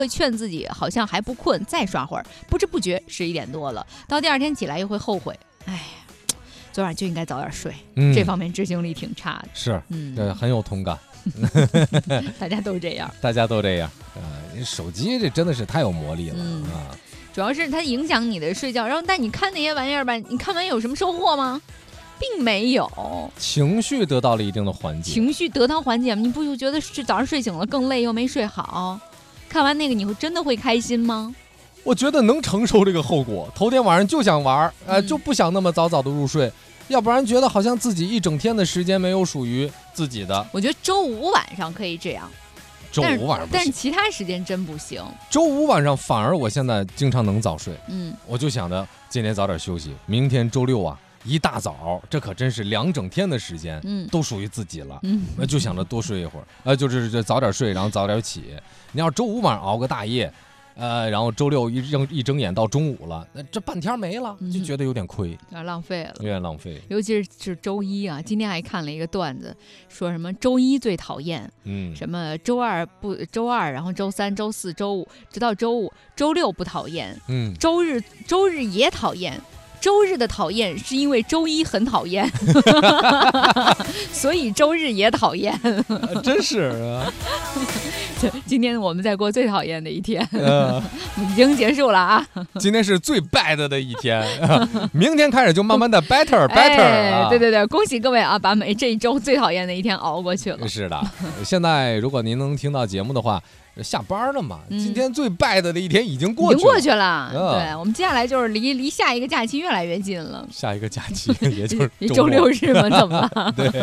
会劝自己好像还不困，再刷会儿，不知不觉11点多了，到第二天起来又会后悔，哎，昨晚就应该早点睡，这方面执行力挺差的。 是，很有同感。 大家都这样， 大家都这样。手机这真的是太有魔力了主要是它影响你的睡觉，然后但你看那些玩意儿吧，你看完有什么收获吗？并没有， 情绪得到了一定的缓解。 情绪得到缓解，你不就觉得是早上睡醒了更累又没睡好？看完那个你会真的会开心吗？ 我觉得能承受这个后果。头天晚上就想玩，就不想那么早早的入睡，要不然觉得好像自己一整天的时间没有属于自己的。 我觉得周五晚上可以这样， 周五晚上不行， 但是其他时间真不行。 周五晚上反而我现在经常能早睡，我就想着今天早点休息，明天周六啊。一大早，这可真是2整天的时间，都属于自己了。就想着多睡一会儿，就是早点睡，然后早点起。你要周五晚上熬个大夜，然后周六一睁眼到中午了，那这半天没了，就觉得有点亏， 有点浪费了， 有点浪费。 尤其是周一啊，今天还看了一个段子，说什么周一最讨厌，什么周二，然后周三、周四、周五，直到周五，周六不讨厌，周日也讨厌。周日的讨厌是因为周一很讨厌，所以周日也讨厌。 真是啊！ 今天我们在过最讨厌的一天，已经结束了啊！ 今天是最 bad 的一天，明天开始就慢慢的 better。 对，恭喜各位啊，把这一周最讨厌的一天熬过去了。 是的，现在如果您能听到节目的话。下班了嘛？今天最bad的一天已经过去了。 对，我们接下来就是离下一个假期越来越近了。 下一个假期也就是周六日嘛，怎么了？ 对。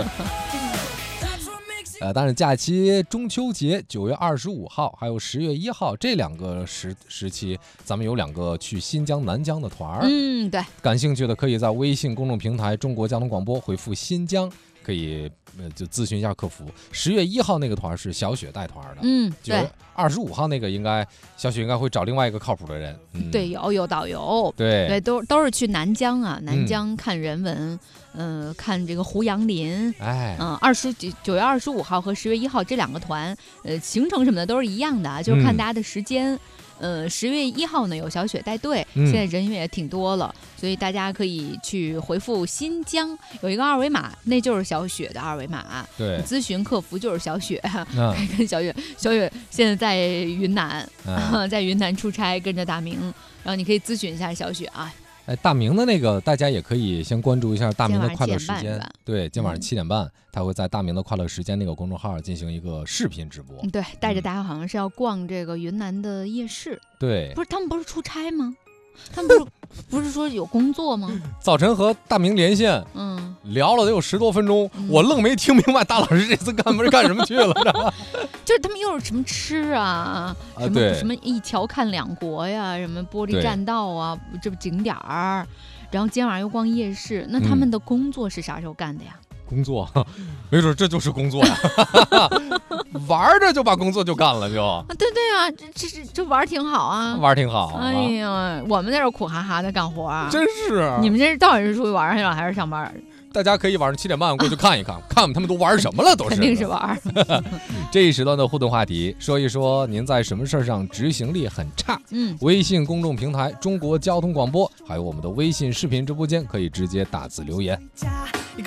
当然假期中秋节9月25号还有10月1号这2个时期，咱们有2个去新疆南疆的团。 对。 感兴趣的可以在微信公众平台中国交通广播回复新疆。可以就咨询一下客服。10月1号那个团是小雪带团的， 对。 25号那个小雪应该会找另外一个靠谱的人， 对，有导游， 对， 都是去南疆啊，南疆看人文，看这个胡杨林，9月25号和10月1号这2个团，行程什么的都是一样的啊，就是看大家的时间。10月1号呢有小雪带队，现在人员也挺多了，所以大家可以去回复新疆，有一个二维码，那就是小雪的二维码。 对， 咨询客服就是小雪，跟小雪现在在云南，在云南出差，跟着大明，然后你可以咨询一下小雪啊。 大明的那个大家也可以先关注一下大明的快乐时间，对，今晚上7点半，他会在大明的快乐时间那个公众号进行一个视频直播， 对，带着大家好像是要逛这个云南的夜市， 对， 不是他们不是出差吗？他们不是说有工作吗？ 早晨和大明连线，聊了得有10多分钟，我愣没听明白大老师这次干什么去了， 就是他们又是什么吃啊，什么一条看2国呀，什么玻璃栈道啊，这不景点儿，然后今天晚上又逛夜市，那他们的工作是啥时候干的呀？ 工作，没准这就是工作呀，玩着就把工作就干了就。 对啊，这玩挺好啊， 玩挺好。 哎呀，我们在这苦哈哈的干活啊， 真是。 你们这到底是出去玩去了还是上班？ 大家可以晚上7点半过去看一看，看他们都玩什么了，都是。 肯定是玩。 这一时段的互动话题，说一说您在什么事上执行力很差？微信公众平台中国交通广播，还有我们的微信视频直播间，可以直接打字留言。